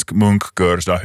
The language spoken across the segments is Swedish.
svensk munkkör så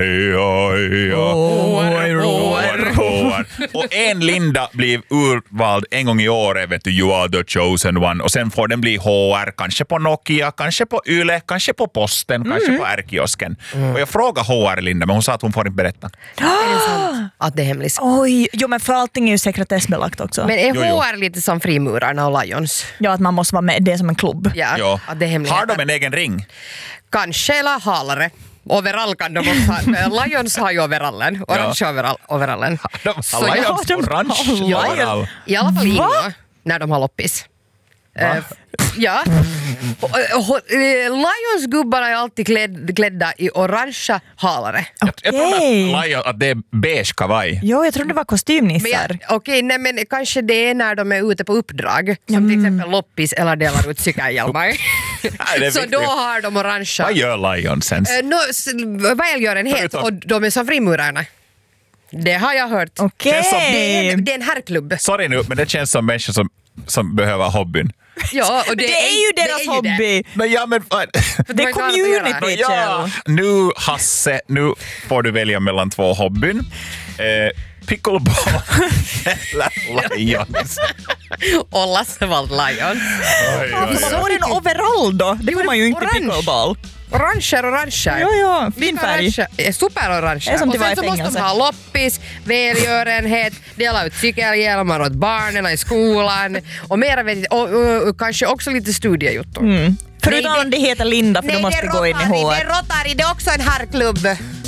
och en Linda blir urvald en gång i år, vet du, you are the chosen one, och sen får den bli HR, kanske på Nokia, kanske på Yle, kanske på Posten, kanske på Ärkiosken. Och jag frågar HR Linda, men hon sa att hon får inte berätta. Är det sant att det är hemligt? Oj, jo men för allting är ju sekretessbelagt också. Men är Jo. HR lite som Frimurarna och Lions? Ja, att man måste vara med, det är som en klubb. Ja, att det är hemligt. Har de en egen ring? Kanske eller halare. Overall kan de också ha. Lions har ju overallen. Orange overallen. Så Lions de orange har overall. I alla fall Ingo, när de har loppis. Ja. Lions-gubbarna är alltid klädda i orangea halare. Jag tror att det är beige kavaj. Jo, jag trodde det var kostymnissar. Nej, men kanske det är när de är ute på uppdrag, som till exempel loppis eller delar ut cykelhjälmar. Så då har de orangea. Vad gör Lions ens? Välgörenhet, och de är som Frimurarna. Det har jag hört. Okej. Det är en herrklubb. Sorry nu, men det känns som människor som behöver hobbyn. Ja, och Det är ju deras hobby. Men ja, men Det är community, ja, nu Hasse, nu får du välja mellan två hobbyn. Pickleball eller Lions. Och Lasse valt Lions. Varför får en overall då? Det får man ju inte i pickleball. Orange. Ja, fin färg. Superorange. Det är som Och det var sen i så måste de fängelse. ha loppis, välgörenhet, dela ut cykelhjälmar åt barnen i skolan och mera vet jag, och kanske också lite studiejuttor. Förutom om det heter Linda, för då måste gå in i HR. Det är Rotary, det är också en herrklubb.